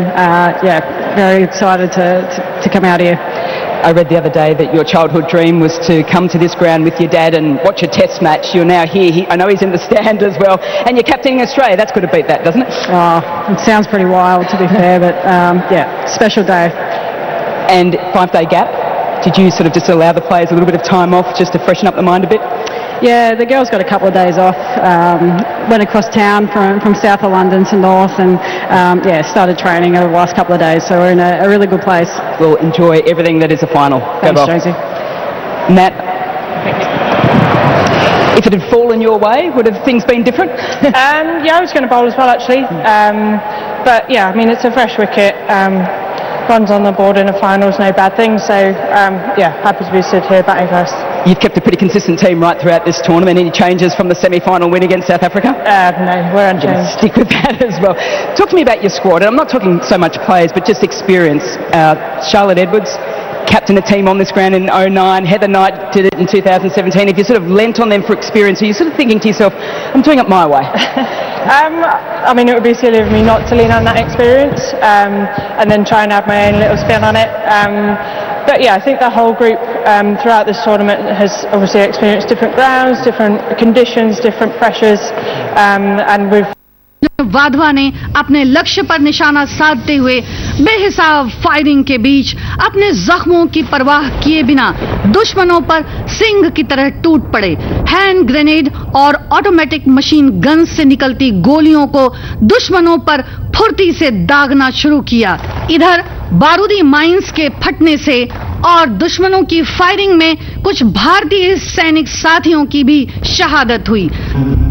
yeah, very excited to come out here. I read the other day that your childhood dream was to come to this ground with your dad and watch a test match. You're now here. I know he's in the stand as well. And you're captaining Australia. That's got to beat that, doesn't it? Oh, it sounds pretty wild, to be fair, but yeah, special day. And 5-day gap. Did you sort of just allow the players a little bit of time off just to freshen up the mind a bit? Yeah, the girls got a couple of days off. Went across town from south of London to north and yeah, started training over the last couple of days. So we're in a really good place. We'll enjoy everything that is a final. Thanks, Josie. Matt, if it had fallen your way, would have things been different? Yeah, I was going to bowl as well, actually. But yeah, I mean, it's a fresh wicket. Runs on the board in a final is no bad thing. So yeah, happy to be stood here batting first. You've kept a pretty consistent team right throughout this tournament. Any changes from the semi-final win against South Africa? No, we're unchanged. Stick with that as well. Talk to me about your squad. And I'm not talking so much players, but just experience. Charlotte Edwards, captain a team on this ground in 2009. Heather Knight did it in 2017. If you sort of lent on them for experience, are you sort of thinking to yourself, I'm doing it my way? I mean, it would be silly of me not to lean on that experience and then try and have my own little spin on it. But yeah, I think the whole group throughout this tournament has obviously experienced different grounds, different conditions, different pressures, and we've Wadhwa ने अपने लक्ष्य पर निशाना साधते हुए बेहिसाब firing के बीच अपने जख्मों की परवाह किए बिना दुश्मनों पर सिंह की तरह टूट पड़े। हैंड ग्रेनेड और ऑटोमेटिक मशीन गन से निकलती गोलियों को दुश्मनों पर फुर्ती से दागना शुरू किया। इधर बारूदी माइंस के फटने से और दुश्मनों की फायरिंग में कुछ भारतीय सैनिक साथियों की भी शहादत हुई।